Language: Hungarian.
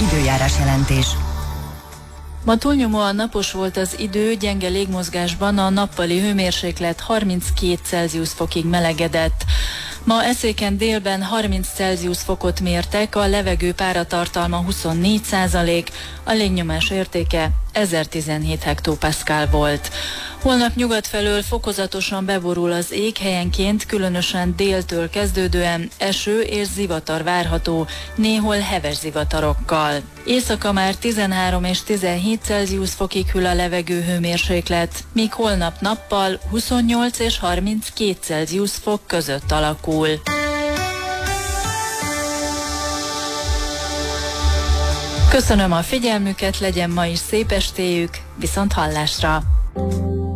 Időjárás jelentés. Ma túlnyomóan napos volt az idő, gyenge légmozgásban a nappali hőmérséklet 32 Celsius fokig melegedett. Ma Eszéken délben 30 Celsius fokot mértek, a levegő páratartalma 24%, a légnyomás értéke 1017 hektopaszkál volt. Holnap nyugat felől fokozatosan beborul az ég, helyenként, különösen déltől kezdődően eső és zivatar várható, néhol heves zivatarokkal. Éjszaka már 13 és 17 Celsius fokig hűl a levegő hőmérséklet, míg holnap nappal 28 és 32 Celsius fok között alakul. Köszönöm a figyelmüket, legyen ma is szép estéjük, viszont hallásra!